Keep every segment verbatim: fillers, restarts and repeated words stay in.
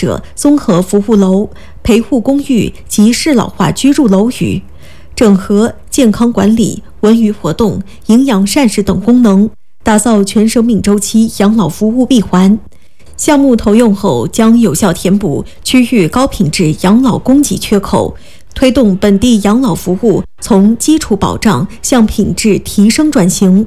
设综合服务楼、陪护公寓及适老化居住楼宇，整合健康管理、文娱活动、营养膳食等功能，打造全生命周期养老服务闭环。项目投用后，将有效填补区域高品质养老供给缺口，推动本地养老服务从基础保障向品质提升转型。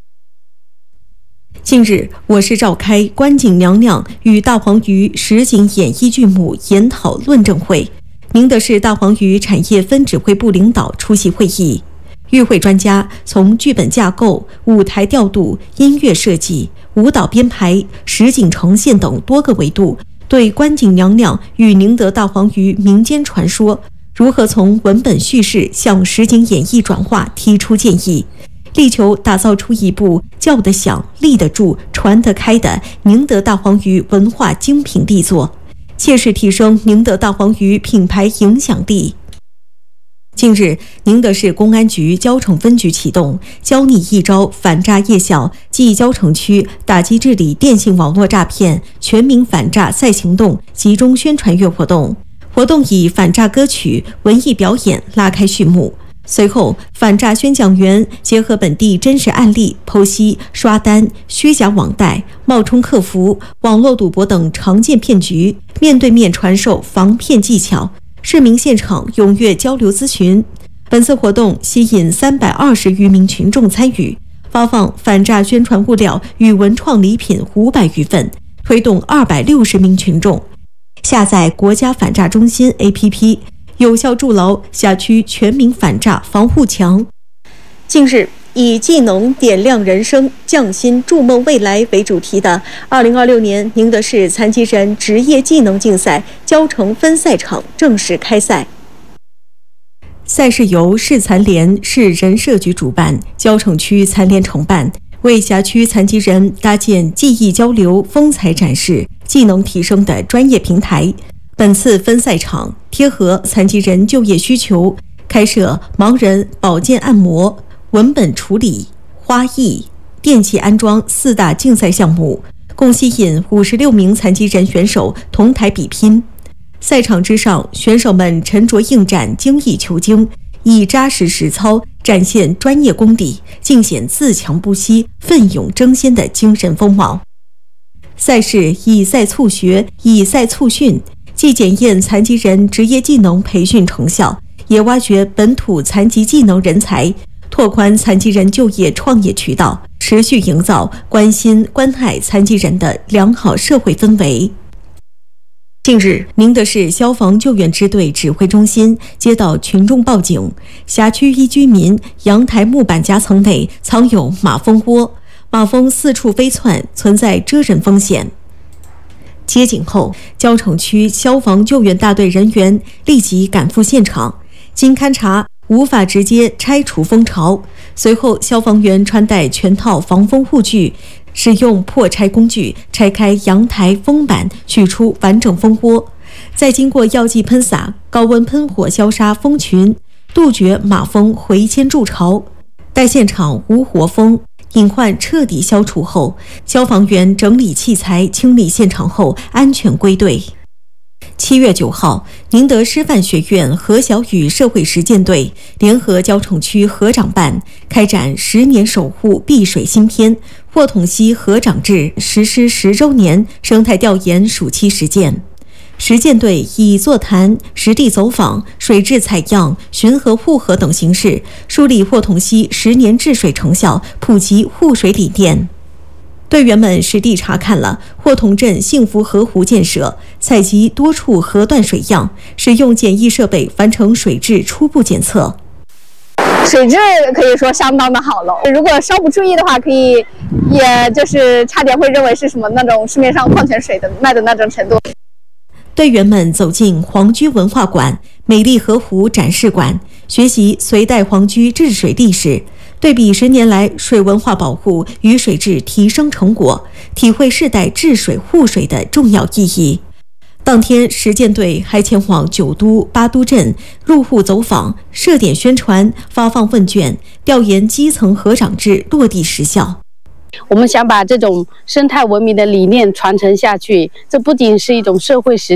近日，我市召开关景娘娘与大黄鱼实景演绎剧目研讨论证会，宁德市大黄鱼产业分指挥部领导出席会议。与会专家从剧本架构、舞台调度、音乐设计、舞蹈编排、实景呈现等多个维度，对关景娘娘与宁德大黄鱼民间传说如何从文本叙事向实景演绎转化提出建议，力求打造出一部叫得响、立得住、传得开的宁德大黄鱼文化精品力作，切实提升宁德大黄鱼品牌影响力。近日，宁德市公安局蕉城分局启动“教你一招反诈夜校”暨蕉城区打击治理电信网络诈骗全民反诈赛行动集中宣传月活动。活动以反诈歌曲、文艺表演拉开序幕。随后，反诈宣讲员结合本地真实案例，剖析刷单、虚假网贷、冒充客服、网络赌博等常见骗局，面对面传授防骗技巧。市民现场踊跃交流咨询。本次活动吸引三百二十余名群众参与，发放反诈宣传物料与文创礼品五百余份，推动二百六十名群众下载国家反诈中心 A P P， 有效筑牢辖区全民反诈防护墙。近日，以技能点亮人生、匠心筑梦未来为主题的二零二六年宁德市残疾人职业技能竞赛蕉城分赛场正式开赛。赛事由市残联、市人社局主办，蕉城区残联承办，为辖区残疾人搭建技艺交流、风采展示、技能提升的专业平台。本次分赛场贴合残疾人就业需求，开设盲人保健按摩、文本处理、花艺、电器安装四大竞赛项目，共吸引五十六名残疾人选手同台比拼。赛场之上，选手们沉着应战，精益求精，以扎实实操展现专业功底，尽显自强不息、奋勇争先的精神风貌。赛事以赛促学，以赛促训，既检验残疾人职业技能培训成效，也挖掘本土残疾技能人才，拓宽残疾人就业创业渠道，持续营造关心关爱残疾人的良好社会氛围。近日，宁德市消防救援支队指挥中心接到群众报警，辖区一居民阳台木板夹层内藏有马蜂窝，马蜂四处飞窜，存在蛰人风险。接警后，蕉城区消防救援大队人员立即赶赴现场，经勘查无法直接拆除蜂巢，随后消防员穿戴全套防蜂护具，使用破拆工具拆开阳台封板，取出完整蜂窝，再经过药剂喷洒、高温喷火消杀蜂群，杜绝马蜂回迁筑巢。待现场无活蜂，隐患彻底消除后，消防员整理器材、清理现场后安全归队。七月九号，宁德师范学院何小雨社会实践队联合蕉城区河长办开展十年守护碧水新篇霍统溪河长制实施十周年生态调研暑期实践。实践队以座谈、实地走访、水质采样、巡河护河等形式，梳理霍统溪十年治水成效，普及护水理念。队员们实地查看了霍统镇幸福河湖建设，采集多处河段水样，使用简易设备完成水质初步检测。 水质可以说相当的好了，如果稍不注意的话，可以，也就是差点会认为是什么那种市面上矿泉水的卖的那种程度。 队员们走进皇居文化馆、美丽河湖展示馆，学习隋代皇居治水历史，对比十年来水文化保护与水质提升成果，体会世代治水护水的重要意义。当天，实践队还前往九都、八都镇入户走访，设点宣传，发放问卷，调研基层河长制落地实效。 我们想把这种生态文明的理念传承下去，这不仅是一种社会实